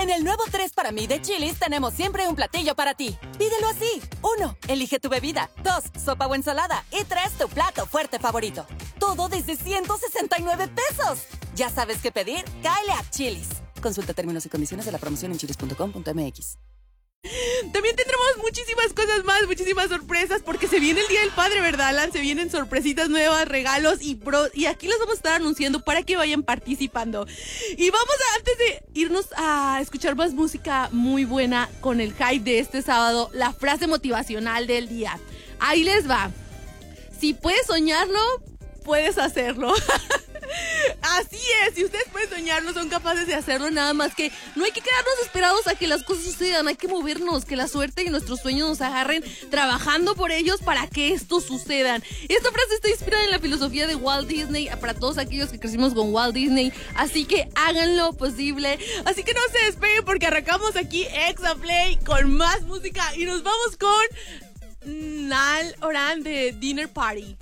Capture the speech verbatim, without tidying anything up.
En el nuevo tres para mí de Chili's tenemos siempre un platillo para ti. Pídelo así. Uno, elige tu bebida. Dos, sopa o ensalada. Y tres, tu plato fuerte favorito. Todo desde ciento sesenta y nueve pesos. ¿Ya sabes qué pedir? Cáele a Chili's. Consulta términos y condiciones de la promoción en chilis punto com punto m x. También tendremos muchísimas cosas más, muchísimas sorpresas, porque se viene el Día del Padre, ¿verdad, Alan? Se vienen sorpresitas nuevas, regalos y pro, y aquí los vamos a estar anunciando para que vayan participando. Y vamos a, antes de irnos a escuchar más música muy buena con el hype de este sábado, la frase motivacional del día. Ahí les va. Si puedes soñarlo, puedes hacerlo. Así es, si ustedes pueden soñarlo, son capaces de hacerlo, nada más que no hay que quedarnos esperados a que las cosas sucedan, hay que movernos, que la suerte y nuestros sueños nos agarren trabajando por ellos para que esto sucedan. Esta frase está inspirada en la filosofía de Walt Disney, para todos aquellos que crecimos con Walt Disney, así que hagan lo posible. Así que no se despeguen porque arrancamos aquí Exa Play con más música y nos vamos con Niall Horan de Dinner Party.